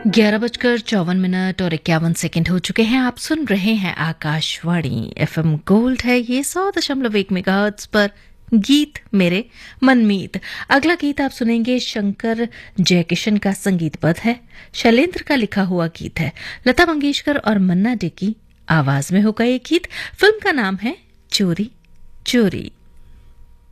11:54 और 51 हो चुके हैं। आप सुन रहे हैं आकाशवाणी एफएम गोल्ड है ये 100.1 मेगाहर्ट्ज पर गीत मेरे मनमीत। अगला गीत आप सुनेंगे शंकर जयकिशन का संगीतबद्ध है, शैलेंद्र का लिखा हुआ गीत है, लता मंगेशकर और मन्ना डे की आवाज में होगा ये गीत। फिल्म का नाम है चोरी चोरी।